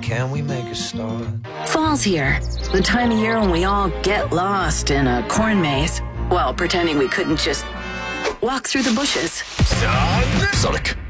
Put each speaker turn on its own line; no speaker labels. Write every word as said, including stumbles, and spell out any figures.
can we make a start?
Fall's here, the time of year when we all get lost in a corn maze while pretending we couldn't just walk through the bushes.
Sonic.